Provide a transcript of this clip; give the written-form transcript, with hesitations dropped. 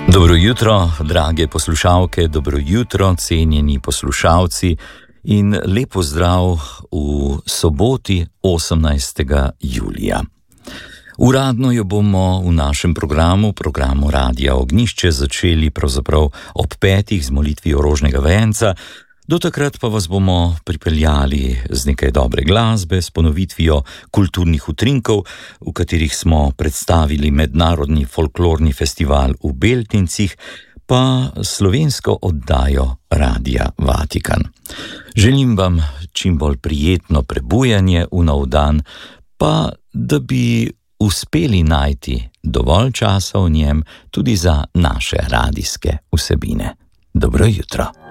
Dobro jutro, drage poslušalke, dobro jutro, cenjeni poslušalci in lepo zdrav v soboti 18. julija. Uradno jo bomo v našem programu Radia Ognjišče, začeli pravzaprav ob 5. z molitvijo rožnega venca. Do takrat pa vas bomo pripeljali z nekaj dobre glasbe, s ponovitvijo kulturnih utrinkov, v katerih smo predstavili mednarodni folklorni festival v Beltincih, pa slovensko oddajo Radia Vatikan. Želim vam čim bolj prijetno prebujanje v nov dan, pa da bi uspeli najti dovolj časa v njem tudi za naše radijske vsebine. Dobro jutro.